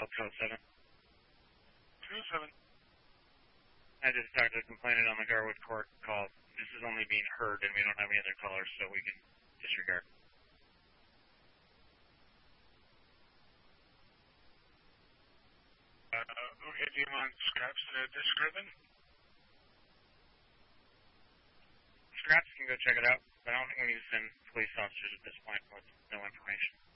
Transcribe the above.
code 7. 207. I just talked to the complainant on the Garwood Court call. This is only being heard, and we don't have any other callers, so we can disregard. Okay, do you want Scraps to describe it? Scraps can go check it out, but I don't think we need to send police officers at this point with no information.